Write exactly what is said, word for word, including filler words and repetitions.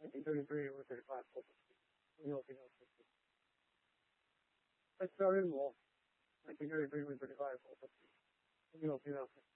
nineteen thirty-three or thirty-five. You know, you know. I started well. nineteen thirty-three or thirty-five. You know, you know.